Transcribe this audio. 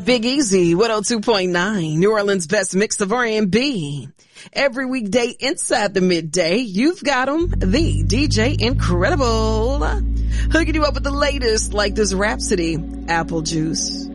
Big Easy, 102.9, New Orleans' best mix of R&B. Every weekday inside the midday, you've got 'em, the DJ Incredible. Hooking you up with the latest like this Rhapsody, Apple Juice.